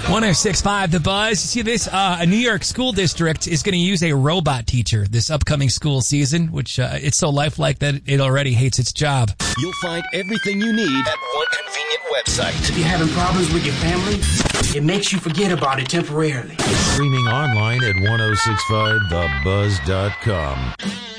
106.5 The Buzz. You see this? A New York school district is going to use a robot teacher this upcoming school season, which it's so lifelike that it already hates its job. You'll find everything you need at one convenient website. If you're having problems with your family, it makes you forget about it temporarily. Streaming online at 1065thebuzz.com.